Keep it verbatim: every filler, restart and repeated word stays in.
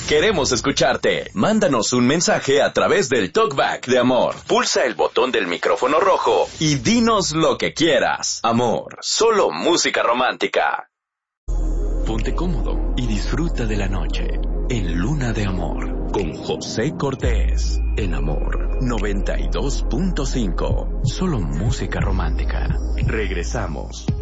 Queremos escucharte. Mándanos un mensaje a través del Talkback de Amor. Pulsa el botón del micrófono rojo y dinos lo que quieras. Amor, solo música romántica. Ponte cómodo y disfruta de la noche en Luna de Amor con José Cortés. En Amor noventa y dos punto cinco. Solo música romántica. Regresamos.